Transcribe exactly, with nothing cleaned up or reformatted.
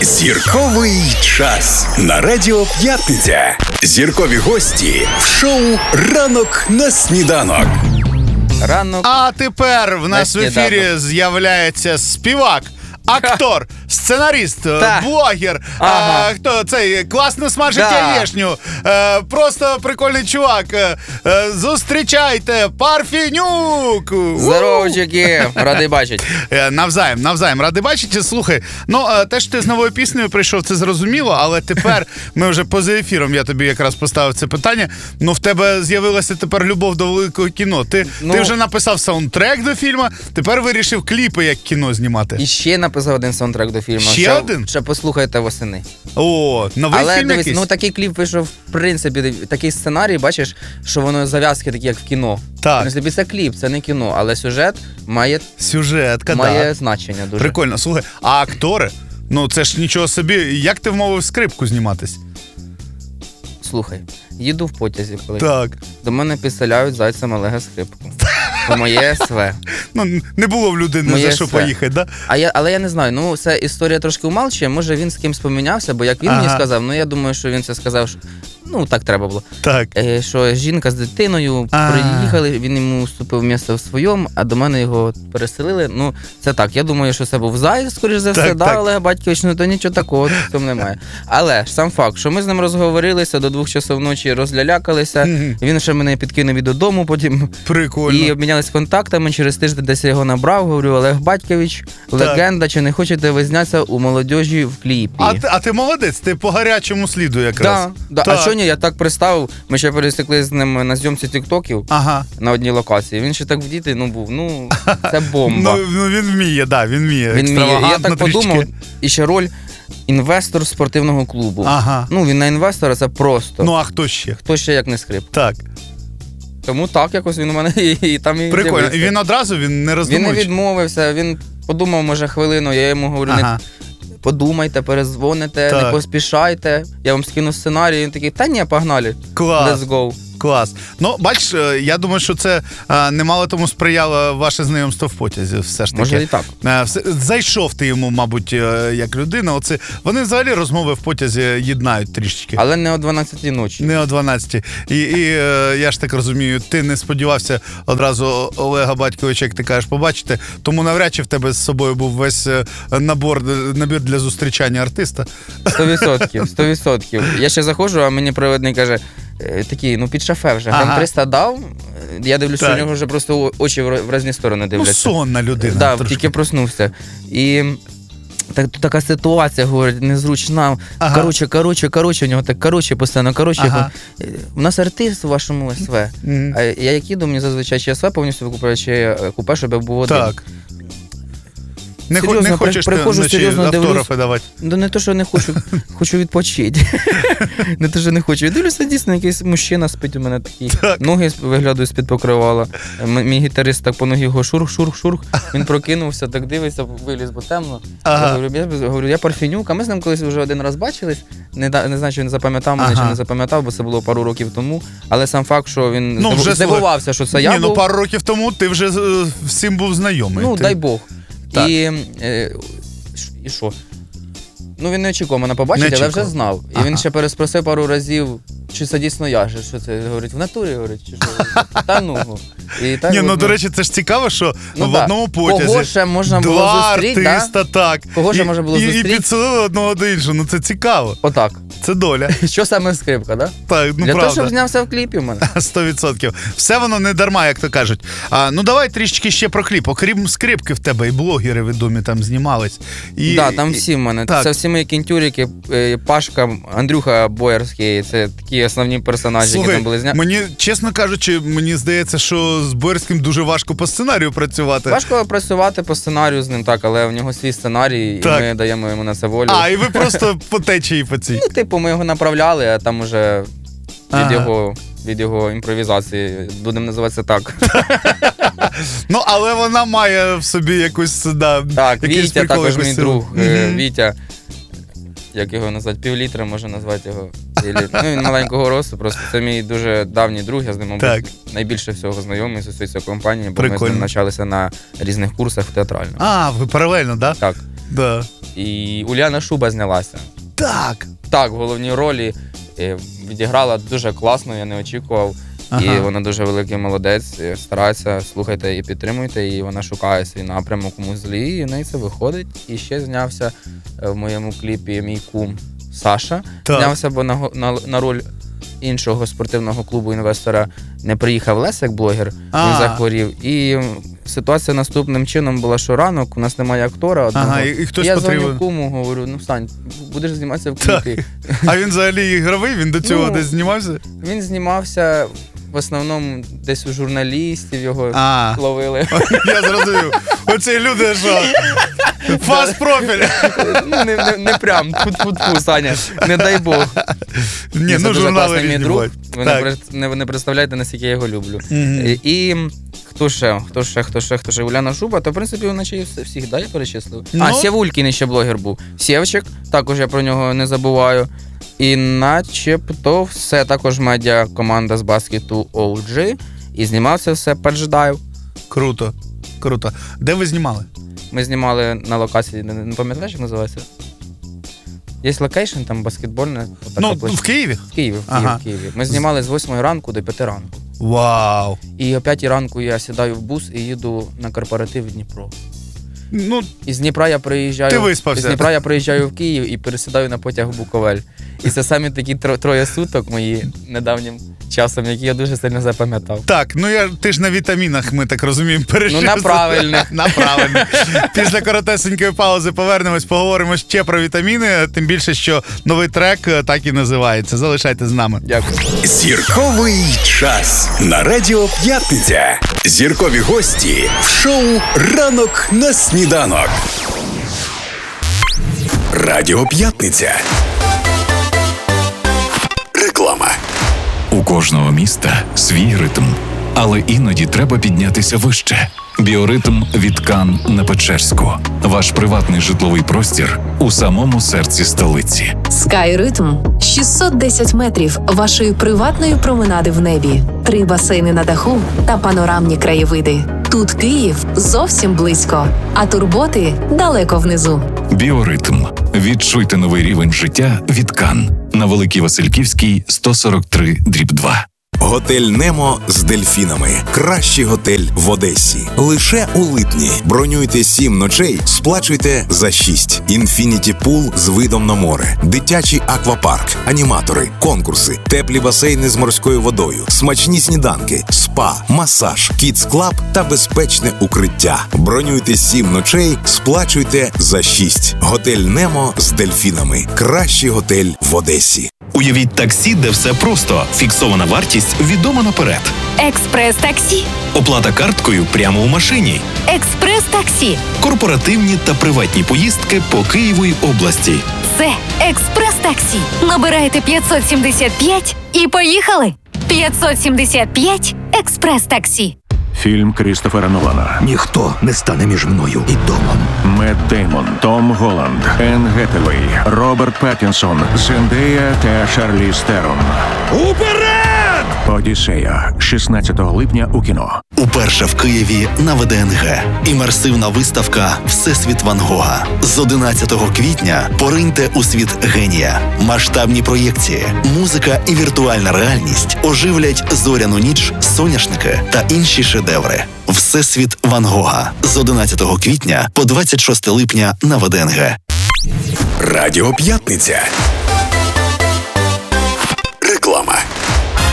Зірковий час на Радіо П'ятниця. Зіркові гості в шоу «Ранок на сніданок». Ранок. А тепер в нас в ефірі з'являється співак, актор, сценаріст, Та. блогер, Ага. а, хто цей класно смажить Да. яєшню, е, просто прикольний чувак. Е, е, зустрічайте Парфенюк! Здоровчики, радий бачити. Е, Навзаєм, навзаєм. Радий бачити. Слухай, ну е, те, що ти з новою піснею прийшов, це зрозуміло, але тепер ми вже поза ефіром, я тобі якраз поставив це питання. Ну, в тебе з'явилася тепер любов до великого кіно. Ти, Ну. ти вже написав саундтрек до фільму, тепер вирішив кліпи як кіно знімати. І ще написав один саундтрек до фільму. Ще Ще- один? Ще послухайте восени. О, новий Але фільм дивись, якийсь? ну такий кліп вийшов, в принципі, такий сценарій, бачиш, що воно зав'язки такі, як в кіно. Так. Ну, тобі це кліп, це не кіно, але сюжет має, Сюжетка, має да. значення дуже. Прикольно. Слухай, а актори? Ну, це ж нічого собі. Як ти вмовив скрипку зніматись? Слухай, їду в потязі, коли Так. до мене підселяють зайцем Олега Скрипку. По моє СВ. Ну, не було в людини Моє за що все. поїхати, да? А я, але я не знаю, ну це історія трошки умалчує, може він з кимсь помінявся, бо як він Ага. мені сказав, ну я думаю, що він це сказав, що, ну так треба було. Так. Е, що жінка з дитиною А. приїхали, він йому уступив місце в своєму, а до мене його переселили. Ну, це так, я думаю, що це був заяць, скоріш за все, Так, да, так. Олег Батькович, ну то нічого такого в цьому немає. Але ж сам факт, що ми з ним розговорилися до двох часов ночі, розлялякалися, Мгм. він ще мене підкинув і додому, потім Прикольно. і обмінялись контактами. Через тиждень десь я його набрав, говорю, Олег Батькович, легенда, чи не хочете ви знятися у молодіжі в кліпі? А, ти- а ти молодець, ти по гарячому сліду якраз. Да, да. Так. А що ні, я так приставив, ми ще пересекли з ним на зйомці тіктоків Ага. на одній локації. Він ще так в діти, ну був, ну це бомба. Ну, ну він вміє, да, він вміє. Він вміє. І я Екстравагантно так трішки. подумав, і ще роль інвестор спортивного клубу. Ага. Ну він на інвестора, це просто. Ну, а хто ще? Хто ще як не скрип. Так. Тому так якось він у мене і, і там і Прикольно. І з'явився. він одразу, він не Він не роздумуючи? відмовився, він подумав, може, хвилину, я йому говорю, Ага. не подумайте, перезвоните, Так. не поспішайте, я вам скину сценарій. Він такий, та ні, погнали, Клас. let's go. Клас. Ну, бачиш, е, я думаю, що це е, немало тому сприяло ваше знайомство в потязі, все ж таки. Може і так. Е, все- Зайшов ти йому, мабуть, е, як людина. Оце, вони взагалі розмови в потязі єднають трішечки. Але не о дванадцятій ночі. Не о дванадцятій. І, і е, я ж так розумію, ти не сподівався одразу Олега Батьковича, як ти кажеш, побачити, тому навряд чи в тебе з собою був весь е, набор, набір для зустрічання артиста. Сто відсотків, сто відсотків. Я ще заходжу, а мені провідний каже, е, такий, ну під шафе вже, Ага. грам триста дав, е, я дивлюся, Так. у нього вже просто о- очі в в різні сторони Ну, дивляться. сонна людина. Да, трошки. тільки проснувся. І так, тут така ситуація, говорить, незручна. Ага. Коротше, коротше, коротше, у нього так коротше постійно, коротше. Ага. Я говорю, у нас артист у вашому СВ. Мгм. А я як їду, мені зазвичай чи СВ повністю викупляю, чи е, купе, щоб я був один. Так. Не, хо- Серйозно, не хочеш ти приходжу, вночі серйозно автографи дивлюсь. давати? Ну не то, що не хочу, хочу відпочити. Не то, що не хочу. Я дивлюся, дійсно, якийсь мужчина спить у мене такий. Так. Ноги виглядаю з-під покривала. М- Мій гітарист так по ногі його шурх, шурх, шурх. Він прокинувся, так дивиться, виліз, бо темно. Ага. Я говорю, я, говорю, я Парфенюк, а ми з ним колись вже один раз бачились. Не, да- не знаю, чи він запам'ятав мене, Ага. чи не запам'ятав, бо це було пару років тому. Але сам факт, що він Ну, здив- вже, здивувався, що це Ні, я ну був. пару років тому ти вже е, всім був знайомий. Ну, Ти- дай Бог. Так. І, е, ш- і що? Ну, він не очікував мене побачити, Не але вже очікував. знав. І Ага. він ще переспросив пару разів, чи це дійсно я, же, що це, говорить, в натурі, говорить, чи що. Та ну. І так, Ні, ну от, до речі, це ж цікаво, що Ну, в да. одному потязі Кого ще можна було два зустріти, да? артиста, так. Кого ще І- можна було і, І зустріти? підсилили одного до іншого. Ну це цікаво. Отак. Це доля. Що саме скрипка, да? Так, ну Для того, щоб правда. знявся в кліпі в мене. Сто відсотків. Все воно не дарма, як то кажуть. А, ну давай трішки ще про кліп. Окрім скрипки в тебе, і блогери відомі там знімались. І, Так, да, там і- всі в мене. Так. Це всі мої кінтюрики, е, Пашка, Андрюха Боярський, це такі основні персонажі, які Слухай, там були зняті. мені, чесно кажучи, мені здається, що з Боярським дуже важко по сценарію працювати. Важко працювати по сценарію з ним, так, але в нього свій сценарій, Так. і ми даємо йому на це волю. А, і ви просто по течії по цій. Ну, типу, ми його направляли, а там уже від, Ага. його, від його імпровізації, будемо називати це так. Ну, але вона має в собі якусь, да, Так, якийсь Вітя прикол, також якусь мій силу. друг. е, Мгм. Вітя, як його назвати, півлітра можна назвати його. Ілі- Ну, він маленького росту, просто це мій дуже давній друг, я з ним, мабуть, Так. найбільше всього знайомий з усієї цієї компанії, бо ми з Прикольно. ним навчалися на різних курсах в театральному. А, ви паралельно, да? Так. Да. І Уляна Шуба знялася. Так. Так, в головній ролі е, відіграла дуже класно, я не очікував. Ага. І вона дуже великий молодець, е, старається, слухайте і підтримуйте, і вона шукає свій напрямок у музлі, і в неї це виходить. І ще знявся е, в моєму кліпі мій кум Саша. Так. Знявся, бо на, на, на роль іншого спортивного клубу інвестора не приїхав Лесик, блогер, А. він захворів. І ситуація наступним чином була, що ранок, у нас немає актора одного. Ага, і, і хтось я потрібен. дзвоню куму, говорю, ну встань, будеш зніматися в Так. кліпі. А він взагалі ігровий, він до цього Ну, десь знімався? Він знімався в основному десь у журналістів, його А. ловили. Я зрозумів. Оці люди, що фаст профіль. Ну, не, не, не прям, тьфу-тьфу-тьфу, Саня, не дай Бог. Ні, Це ну дуже журнали класний мій різні друг. бувають. Ви не, Так. при- не, ви не представляєте, наскільки я його люблю. Мгм. І, і хто ще, хто ще, хто ще, хто ще? Уляна Шуба, то в принципі наче і все- всіх, да, я перечислив? Ну. А, Сєвулькін ще блогер був. Сєвчик, також я про нього не забуваю. І начебто все, також медіа команда з баскету о джі. І знімався все Падждайв. Круто, круто. Де ви знімали? Ми знімали на локації, не, не пам'ятаєш, як називається? Є локейшн, там баскетбольне. отака Ну, площа. в Києві? В Києві, в Києві, Ага. в Києві. Ми знімали з восьмої ранку до п'яти ранку. Вау. І о п'ятій ранку я сідаю в бус і їду на корпоратив в Дніпро. Ну, Із Дніпра я приїжджаю. Ти виспався. З Дніпра я приїжджаю в Київ і пересідаю на потяг в Буковель. І це самі такі тро- троє суток мої недавнім часом, які я дуже сильно запам'ятав. так, ну я ти ж на вітамінах, ми так розуміємо, перейшли. Ну, на правильних. На правильних. Після коротесенької паузи повернемось, поговоримо ще про вітаміни, тим більше, що новий трек е, так і називається. Залишайте з нами. Дякую. Зірковий час на Радіо П'ятниця. Зіркові гості в шоу «Ранок на сніданок». Радіо П'ятниця. Реклама. У кожного міста свій ритм, але іноді треба піднятися вище. Біоритм від Кан на Печерську. Ваш приватний житловий простір у самому серці столиці. Скайритм – шістсот десять метрів вашої приватної променади в небі, три басейни на даху та панорамні краєвиди. Тут Київ зовсім близько, а турботи далеко внизу. Біоритм. Відчуйте новий рівень життя від Кан на Великій Васильківській, сто сорок три дріб два. Готель Немо з дельфінами. Кращий готель в Одесі. Лише у липні. Бронюйте сім ночей, сплачуйте за шість. Інфініті пул з видом на море. Дитячий аквапарк. Аніматори, конкурси, теплі басейни з морською водою, смачні сніданки, спа, масаж, кідс-клаб та безпечне укриття. Бронюйте сім ночей, сплачуйте за шість. Готель Немо з дельфінами. Кращий готель в Одесі. Уявіть таксі, де все просто. Фіксована вартість відома наперед. Експрес-таксі. Оплата карткою прямо у машині. Експрес-таксі. Корпоративні та приватні поїздки по Києву й області. Це експрес-таксі. Набирайте п'ятсот сімдесят п'ять і поїхали. п'ятсот сімдесят п'ять експрес-таксі. Фільм Крістофера Нолана. Ніхто не стане між мною і домом. Мет Деймон, Том Голланд, Енн Геттевей, Роберт Паттінсон, Зендея та Шарліз Терон. Уперед! Одіссея. шістнадцятого липня у кіно. Уперше в Києві на Ве Де Ен Ге. Імерсивна виставка «Всесвіт Ван Гога». З одинадцятого квітня пориньте у світ генія. Масштабні проєкції, музика і віртуальна реальність оживлять зоряну ніч, соняшники та інші шедеври. «Всесвіт Ван Гога» з одинадцятого квітня по двадцять шосте липня на Ве Де Ен Ге. Радіо П'ятниця. Реклама.